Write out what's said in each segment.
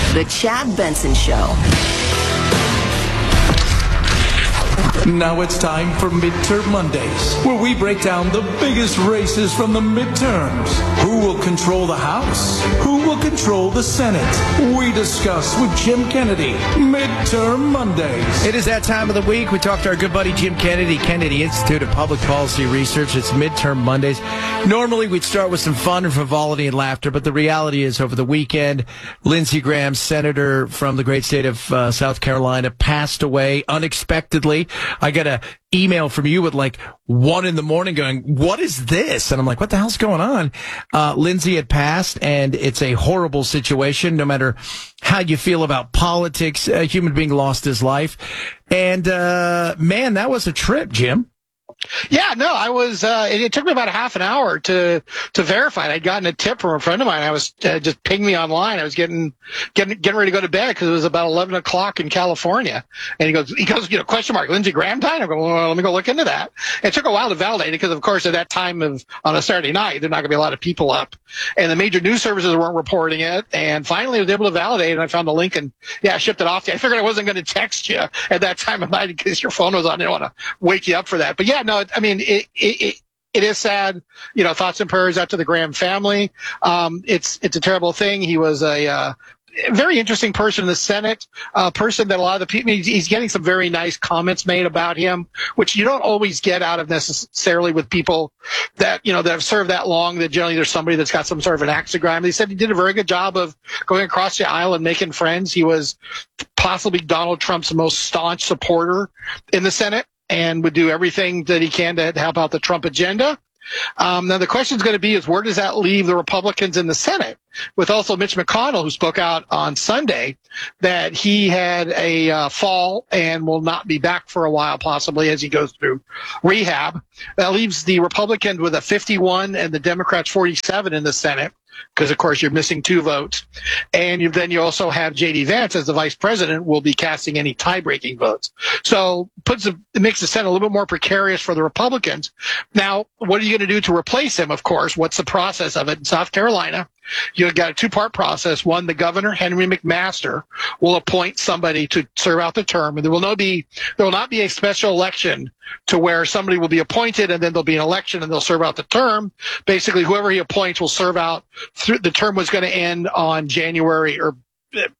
The Chad Benson Show. Now it's time for Midterm Mondays, where we break down the biggest races from the midterms. Who will control the House? Who will control the Senate? We discuss with Jim Kennedy. Midterm Mondays. It is that time of the week. We talk to our good buddy Jim Kennedy, Kennedy Institute of Public Policy Research. It's Midterm Mondays. Normally we'd start with some fun and frivolity and laughter, but the reality is over the weekend, Lindsey Graham, senator from the great state of South Carolina, passed away unexpectedly. I got an email from you at like 1 a.m. going, what is this? And I'm like, what the hell's going on? Lindsey had passed, and it's a horrible situation. No matter how you feel about politics, a human being lost his life. And, man, that was a trip, Jim. Yeah, no, I was, it took me about a half an hour to verify it. I'd gotten a tip from a friend of mine. I was, just pinged me online. I was getting ready to go to bed because it was about 11 o'clock in California. And he goes, question mark, Lindsey Graham died? I go, well, let me go look into that. It took a while to validate it because, of course, at that time on a Saturday night, there's not going to be a lot of people up. And the major news services weren't reporting it. And finally, I was able to validate it. And I found the link and, yeah, I shipped it off to you. I figured I wasn't going to text you at that time of night because your phone was on. I didn't want to wake you up for that. But yeah, no, I mean, it is sad. You know, thoughts and prayers out to the Graham family. It's a terrible thing. He was a very interesting person in the Senate, person that a lot of the people, he's getting some very nice comments made about him, which you don't always get out of necessarily with people that, you know, that have served that long, that generally there's somebody that's got some sort of an axe to grind. They said he did a very good job of going across the aisle and making friends. He was possibly Donald Trump's most staunch supporter in the Senate, and would do everything that he can to help out the Trump agenda. Now, the question is going to be is where does that leave the Republicans in the Senate? With also Mitch McConnell, who spoke out on Sunday that he had a fall and will not be back for a while, possibly as he goes through rehab. That leaves the Republicans with a 51 and the Democrats 47 in the Senate, because, of course, you're missing 2 votes. And then you also have J.D. Vance as the vice president will be casting any tie-breaking votes. So it makes the Senate a little bit more precarious for the Republicans. Now, what are you going to do to replace him, of course? What's the process of it? In South Carolina, you've got a 2-part process. One, the governor, Henry McMaster, will appoint somebody to serve out the term. And there will not be a special election to where somebody will be appointed and then there'll be an election and they'll serve out the term. Basically, whoever he appoints will serve out through the term. Was going to end on January 3rd,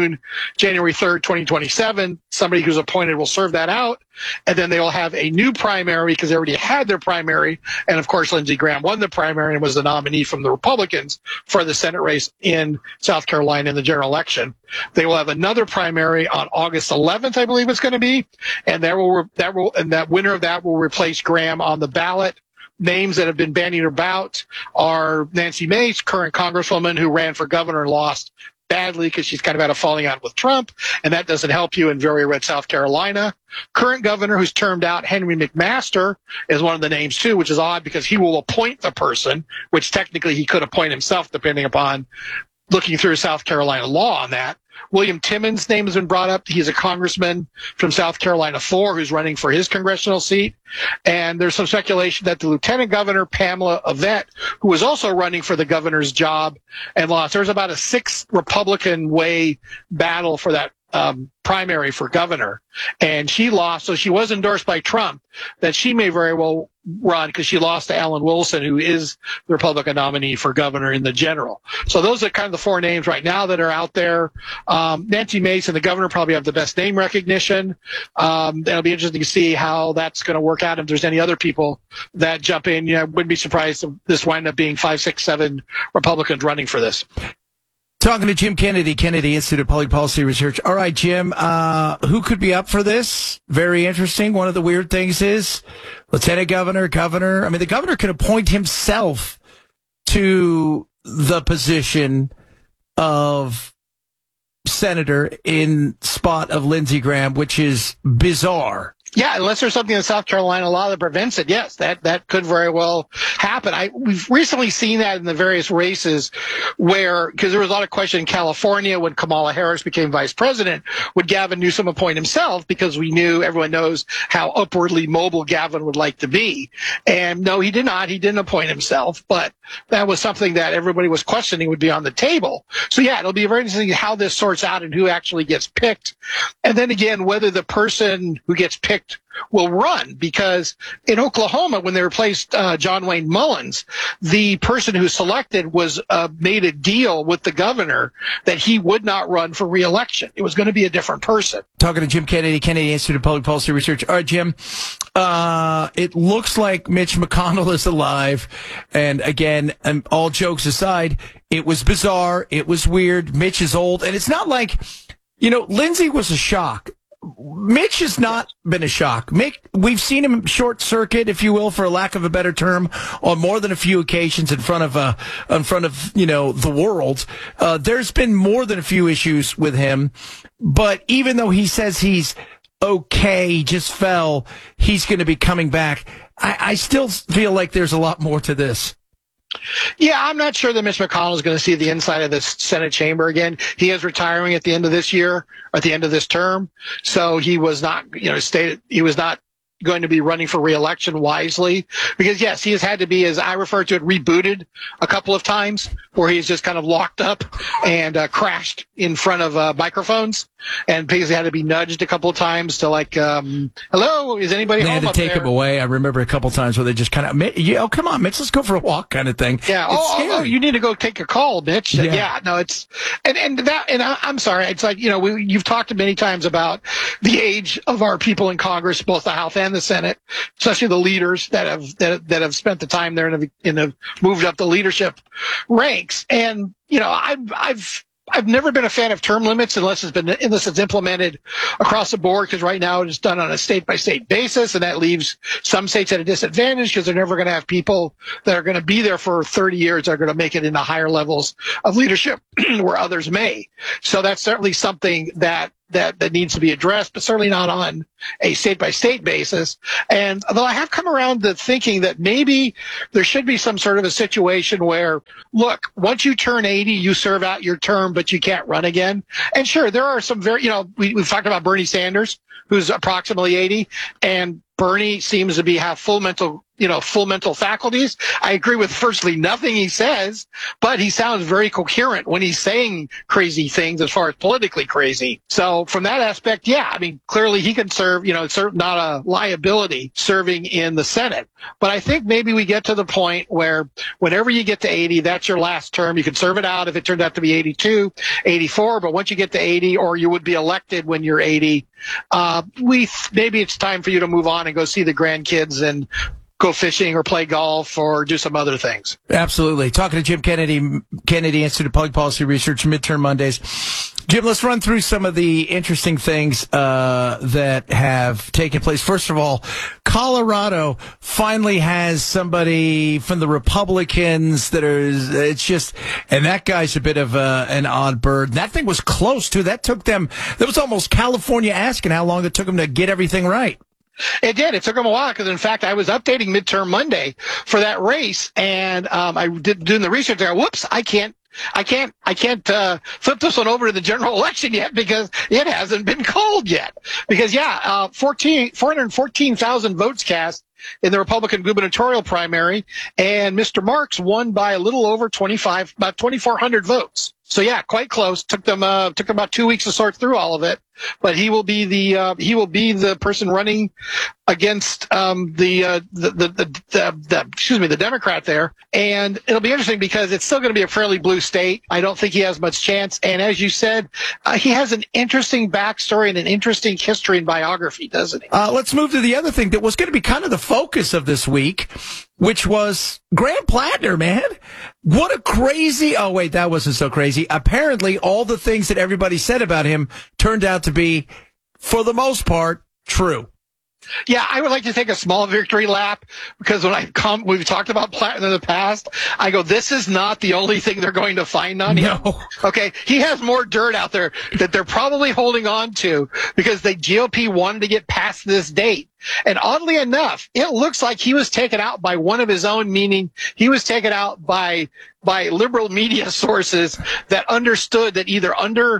2027. Somebody who's appointed will serve that out. And then they will have a new primary because they already had their primary. And of course, Lindsey Graham won the primary and was the nominee from the Republicans for the Senate race in South Carolina in the general election. They will have another primary on August 11th, I believe it's going to be. And that winner of that will replace Graham on the ballot. Names that have been bandied about are Nancy Mace, current congresswoman who ran for governor and lost badly because she's kind of had a falling out with Trump, and that doesn't help you in very red South Carolina. Current governor who's termed out, Henry McMaster, is one of the names too, which is odd because he will appoint the person, which technically he could appoint himself depending upon looking through South Carolina law on that. William Timmons' name has been brought up. He's a congressman from South Carolina 4 who's running for his congressional seat. And there's some speculation that the Lieutenant Governor, Pamela Yvette, who was also running for the governor's job and lost. There's about a 6 Republican way battle for that primary for governor. And she lost, so she was endorsed by Trump, that she may very well run because she lost to Alan Wilson, who is the Republican nominee for governor in the general. So those are kind of the 4 names right now that are out there. Nancy Mace and the governor probably have the best name recognition. It'll be interesting to see how that's going to work out. If there's any other people that jump in, I wouldn't be surprised if this wind up being 5, 6, 7 Republicans running for this. Talking to Jim Kennedy, Kennedy Institute of Public Policy Research. All right, Jim, who could be up for this? Very interesting. One of the weird things is lieutenant governor. I mean, the governor could appoint himself to the position of senator in spot of Lindsey Graham, which is bizarre. Yeah, unless there's something in South Carolina law that prevents it, yes, that could very well happen. We've recently seen that in the various races where, because there was a lot of question in California when Kamala Harris became vice president, would Gavin Newsom appoint himself? Because everyone knows how upwardly mobile Gavin would like to be. And no, he did not. He didn't appoint himself, but that was something that everybody was questioning would be on the table. So yeah, it'll be very interesting how this sorts out and who actually gets picked. And then again, whether the person who gets picked will run, because in Oklahoma, when they replaced John Wayne Mullins, the person who selected was made a deal with the governor that he would not run for re-election. It was going to be a different person. Talking to Jim Kennedy, Kennedy Institute of Public Policy Research. All right, Jim, it looks like Mitch McConnell is alive. And again, all jokes aside, it was bizarre. It was weird. Mitch is old. And it's not like, Lindsey was a shock. Mitch has not been a shock. We've seen him short circuit, if you will, for a lack of a better term, on more than a few occasions in front of the world. There's been more than a few issues with him, but even though he says he's okay, he just fell, he's going to be coming back. I still feel like there's a lot more to this. Yeah, I'm not sure that Mitch McConnell is going to see the inside of the Senate chamber again. He is retiring at the end of this year, or at the end of this term. So he was not, stated he was not going to be running for re-election wisely, because yes, he has had to be, as I refer to it, rebooted a couple of times, where he's just kind of locked up and crashed in front of microphones, and because he had to be nudged a couple of times to hello, is anybody home? They had to up take there? Him away. I remember a couple of times where they just kind of, come on, Mitch, let's go for a walk, kind of thing. Yeah. Oh, you need to go take a call, Mitch. Yeah. No, it's and I'm sorry. It's like you've talked many times about the age of our people in Congress, both the House and the Senate, especially the leaders that have spent the time there and have moved up the leadership ranks. And I've never been a fan of term limits unless it's implemented across the board, because right now it's done on a state by state basis, and that leaves some states at a disadvantage because they're never going to have people that are going to be there for 30 years that are going to make it into higher levels of leadership where others may. So that's certainly something that needs to be addressed, but certainly not on a state-by-state basis. And although I have come around to thinking that maybe there should be some sort of a situation where, look, once you turn 80, you serve out your term, but you can't run again. And sure, there are some we've talked about Bernie Sanders, who's approximately 80, and Bernie seems to have full mental faculties. I agree with virtually nothing he says, but he sounds very coherent when he's saying crazy things as far as politically crazy. So from that aspect, yeah, I mean, clearly he can serve, it's not a liability serving in the Senate. But I think maybe we get to the point where whenever you get to 80, that's your last term. You can serve it out if it turned out to be 82, 84, but once you get to 80, or you would be elected when you're 80, maybe it's time for you to move on and go see the grandkids and go fishing or play golf or do some other things. Absolutely. Talking to Jim Kennedy, Kennedy Institute of Public Policy Research, Midterm Mondays. Jim, let's run through some of the interesting things that have taken place. First of all, Colorado finally has somebody from the Republicans and that guy's a bit of an odd bird. That thing was close, too. That was almost California asking how long it took them to get everything right. It did. It took them a while because, in fact, I was updating Midterm Monday for that race, and I did doing the research there. Whoops, I can't flip this one over to the general election yet because it hasn't been called yet. Because 414,000 votes cast in the Republican gubernatorial primary, and Mr. Marks won by a little over about 2,400 votes. So yeah, quite close. Took them about 2 weeks to sort through all of it. But he will be the person running against the Democrat there, and it'll be interesting because it's still going to be a fairly blue state. I don't think he has much chance. And as you said, he has an interesting backstory and an interesting history and biography, doesn't he? Let's move to the other thing that was going to be kind of the focus of this week, which was Graham Plattner, man. What a crazy... Oh, wait, that wasn't so crazy. Apparently, all the things that everybody said about him turned out to be, for the most part, true. Yeah, I would like to take a small victory lap because when we've talked about Platten in the past. I go, this is not the only thing they're going to find on him. No. Okay, he has more dirt out there that they're probably holding on to because the GOP wanted to get past this date. And oddly enough, it looks like he was taken out by one of his own, meaning he was taken out by liberal media sources that understood that either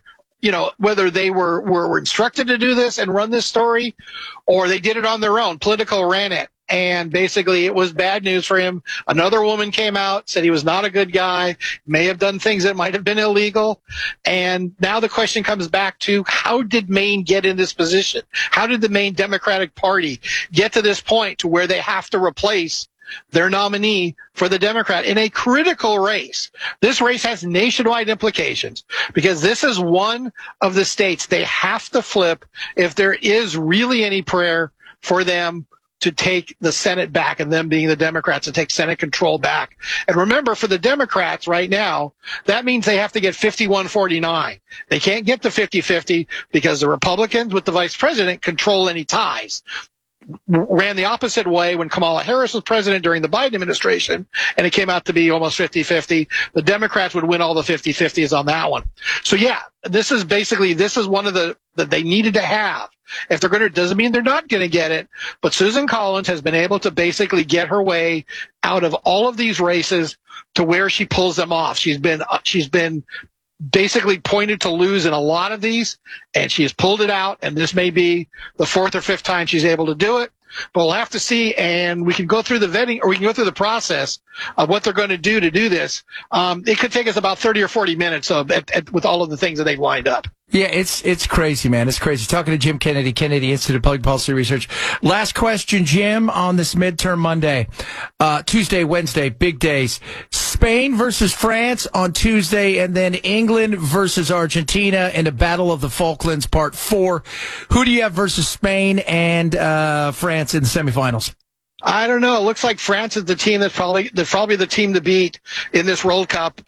whether they were instructed to do this and run this story, or they did it on their own. Politico ran it. And basically it was bad news for him. Another woman came out, said he was not a good guy, may have done things that might have been illegal. And now the question comes back to, how did Maine get in this position? How did the Maine Democratic Party get to this point to where they have to replace their nominee for the Democrat in a critical race? This race has nationwide implications because this is one of the states they have to flip if there is really any prayer for them to take the Senate back, and them being the Democrats to take Senate control back. And remember, for the Democrats right now, that means they have to get 51-49. They can't get to 50-50 because the Republicans with the vice president control any ties. Ran the opposite way when Kamala Harris was president during the Biden administration, and it came out to be almost 50-50. The Democrats would win all the 50-50s on that one. So yeah, this is one of the that they needed to have. If they're going to, doesn't mean they're not going to get it, but Susan Collins has been able to basically get her way out of all of these races to where she pulls them off. She's been basically pointed to lose in a lot of these, and she has pulled it out, and this may be the fourth or fifth time she's able to do it. But we'll have to see, and we can go through the vetting, or we can go through the process of what they're going to do this. It could take us about 30 or 40 minutes with all of the things that they've lined up. Yeah, it's crazy, man. It's crazy. Talking to Jim Kennedy, Kennedy Institute of Public Policy Research. Last question, Jim, on this midterm Monday, Tuesday, Wednesday, big days. Spain versus France on Tuesday, and then England versus Argentina in the Battle of the Falklands, Part 4. Who do you have versus Spain and France in the semifinals? I don't know. It looks like France is the team that's probably the team to beat in this World Cup.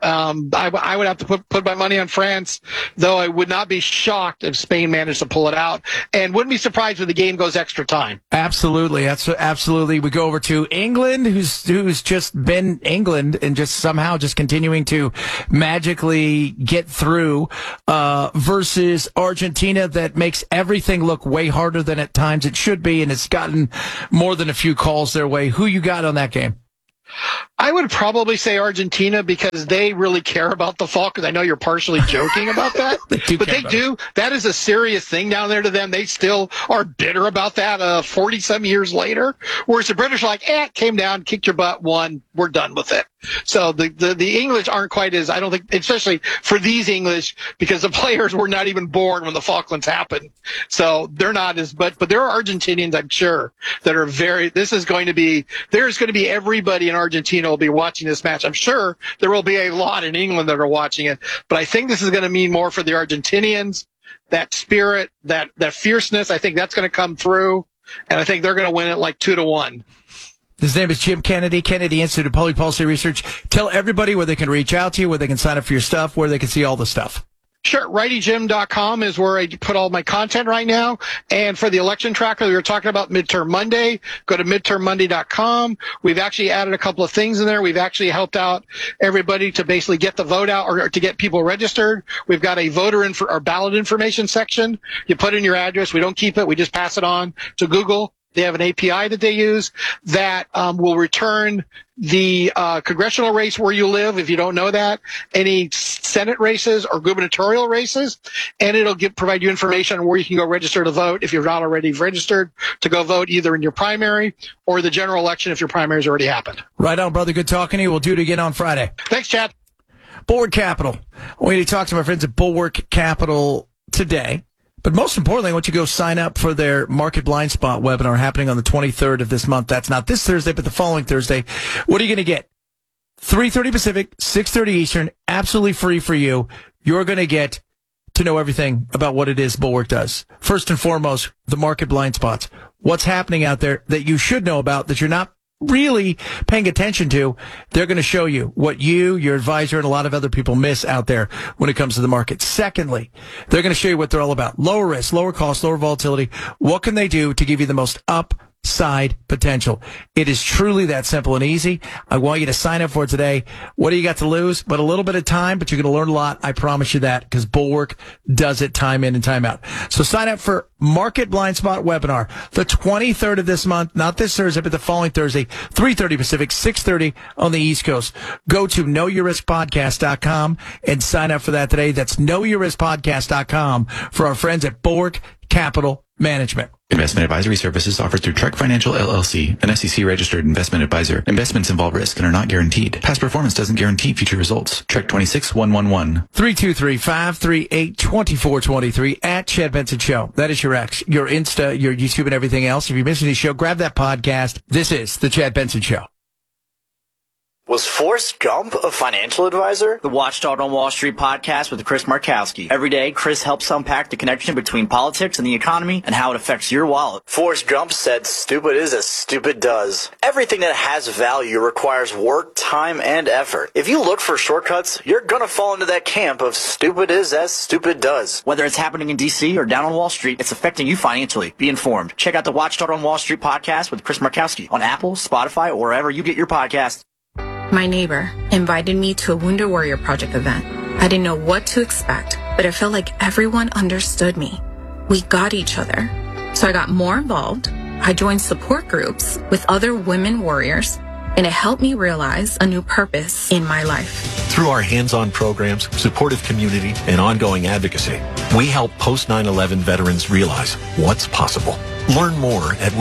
I would have to put my money on France, though I would not be shocked if Spain managed to pull it out, and wouldn't be surprised if the game goes extra time. Absolutely. Absolutely. We go over to England, who's just been England and just somehow just continuing to magically get through, versus Argentina that makes everything look way harder than at times it should be, and it's gotten more than a few calls their way. Who you got on that game? I would probably say Argentina because they really care about the Falklands. I know you're partially joking about that, but they do. That is a serious thing down there to them. They still are bitter about that 40-some years later, whereas the British are like, came down, kicked your butt, won, we're done with it. So the English aren't quite as, I don't think, especially for these English, because the players were not even born when the Falklands happened. So they're not as, but there are Argentinians, I'm sure, that are there's going to be everybody in Argentina will be watching this match. I'm sure there will be a lot in England that are watching it, but I think this is going to mean more for the Argentinians, that spirit, that fierceness. I think that's going to come through, and I think they're going to win it like 2-1. His name is Jim Kennedy, Kennedy Institute of Public Policy Research. Tell everybody where they can reach out to you, where they can sign up for your stuff, where they can see all the stuff. Sure. RightyJim.com is where I put all my content right now. And for the election tracker, we were talking about Midterm Monday. Go to midtermmonday.com. We've actually added a couple of things in there. We've actually helped out everybody to basically get the vote out or to get people registered. We've got a our ballot information section. You put in your address. We don't keep it. We just pass it on to Google. They have an API that they use that will return the congressional race where you live, if you don't know that, any Senate races or gubernatorial races, and it'll provide you information on where you can go register to vote if you're not already registered to go vote either in your primary or the general election if your primary's already happened. Right on, brother. Good talking to you. We'll do it again on Friday. Thanks, Chad. Bulwark Capital. I want you to talk to my friends at Bulwark Capital today. But most importantly, I want you to go sign up for their Market Blind Spot webinar happening on the 23rd of this month. That's not this Thursday, but the following Thursday. What are you going to get? 3:30 Pacific, 6:30 Eastern, absolutely free for you. You're going to get to know everything about what it is Bulwark does. First and foremost, the Market Blind Spots. What's happening out there that you should know about that you're not really paying attention to, they're going to show you what you, your advisor, and a lot of other people miss out there when it comes to the market. Secondly, they're going to show you what they're all about. Lower risk, lower cost, lower volatility. What can they do to give you the most upside potential? It is truly that simple and easy. I want you to sign up for it today. What do you got to lose? But a little bit of time, but you're going to learn a lot. I promise you that, because Bulwark does it time in and time out. So sign up for Market Blind Spot webinar, the 23rd of this month, not this Thursday, but the following Thursday, 3:30 Pacific, 6:30 on the East Coast. Go to knowyourriskpodcast.com and sign up for that today. That's knowyourriskpodcast.com for our friends at Bulwark Capital Management. Investment advisory services offered through Trek Financial LLC, an SEC-registered investment advisor. Investments involve risk and are not guaranteed. Past performance doesn't guarantee future results. Trek 26111. 323-538-2423 at Chad Benson Show. That is your X, your Insta, your YouTube, and everything else. If you missed any show, grab that podcast. This is the Chad Benson Show. Was Forrest Gump a financial advisor? The Watchdog on Wall Street podcast with Chris Markowski. Every day, Chris helps unpack the connection between politics and the economy and how it affects your wallet. Forrest Gump said, "Stupid is as stupid does." Everything that has value requires work, time, and effort. If you look for shortcuts, you're gonna fall into that camp of stupid is as stupid does. Whether it's happening in DC or down on Wall Street, it's affecting you financially. Be informed. Check out the Watchdog on Wall Street podcast with Chris Markowski on Apple, Spotify, or wherever you get your podcasts. My neighbor invited me to a Wounded Warrior Project event. I didn't know what to expect, but it felt like everyone understood me. We got each other. So I got more involved. I joined support groups with other women warriors, and it helped me realize a new purpose in my life. Through our hands-on programs, supportive community, and ongoing advocacy, we help post-9/11 veterans realize what's possible. Learn more at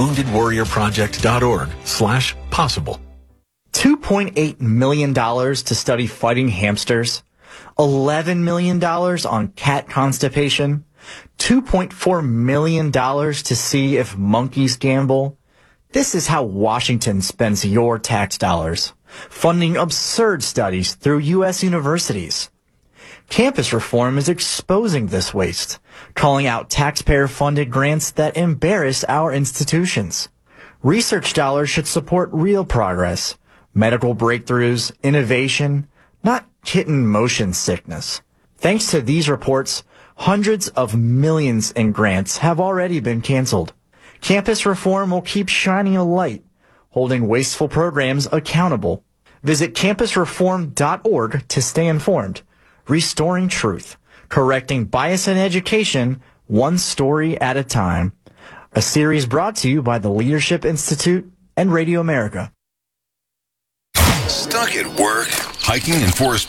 woundedwarriorproject.org/possible. $2.8 million to study fighting hamsters, $11 million on cat constipation, $2.4 million to see if monkeys gamble. This is how Washington spends your tax dollars, funding absurd studies through U.S. universities. Campus reform is exposing this waste, calling out taxpayer-funded grants that embarrass our institutions. Research dollars should support real progress, medical breakthroughs, innovation, not kitten motion sickness. Thanks to these reports, hundreds of millions in grants have already been canceled. Campus reform will keep shining a light, holding wasteful programs accountable. Visit campusreform.org to stay informed. Restoring truth, correcting bias in education, one story at a time. A series brought to you by the Leadership Institute and Radio America. Stuck at work, hiking in Forest